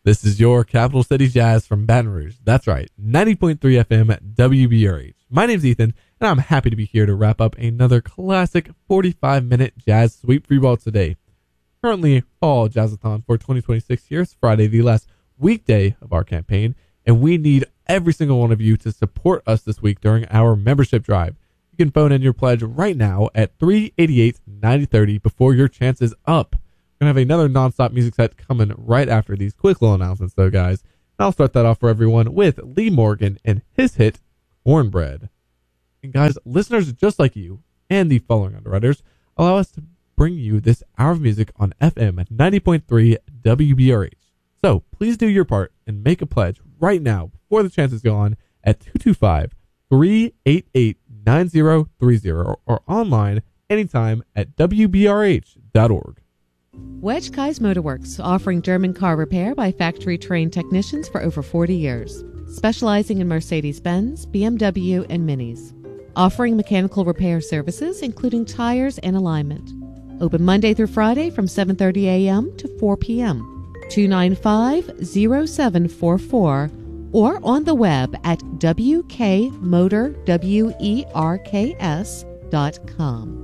This is your Capital City Jazz from Baton Rouge. That's right, 90.3 FM at WBRH. My name's Ethan, and I'm happy to be here to wrap up another classic 45-minute jazz sweep for you all today. Currently, Fall Jazzathon for 2026 here is Friday, the last weekday of our campaign, and we need every single one of you to support us this week during our membership drive. You can phone in your pledge right now at 388-9030 before your chance is up. We're going to have another nonstop music set coming right after these quick little announcements, though, guys. And I'll start that off for everyone with Lee Morgan and his hit, Cornbread. And, guys, listeners just like you and the following underwriters allow us to bring you this hour of music on FM at 90.3 WBRH. So please do your part and make a pledge right now before the chances go on at 225-388-9030 or online anytime at WBRH.org. Wedge Kai's Motorworks, offering German car repair by factory-trained technicians for over 40 years, specializing in Mercedes-Benz, BMW, and Minis. Offering mechanical repair services, including tires and alignment. Open Monday through Friday from 7:30 a.m. to 4 p.m. 295-0744 or on the web at wkmotorwerks.com.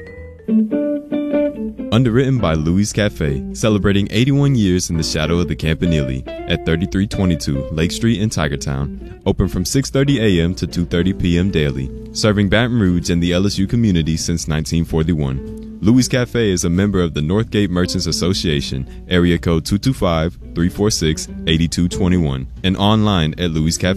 Underwritten by Louis Cafe, celebrating 81 years in the shadow of the Campanile at 3322 Lake Street in Tigertown. Open from 6:30 a.m. to 2:30 p.m. daily, serving Baton Rouge and the LSU community since 1941. Louis Cafe is a member of the Northgate Merchants Association, area code 225-346-8221, and online at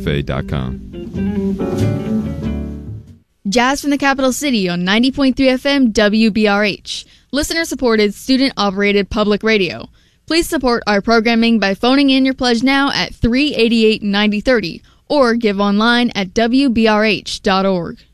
louiscafe.com. Jazz from the Capital City on 90.3 FM WBRH. Listener-supported, student-operated public radio. Please support our programming by phoning in your pledge now at 388-9030 or give online at WBRH.org.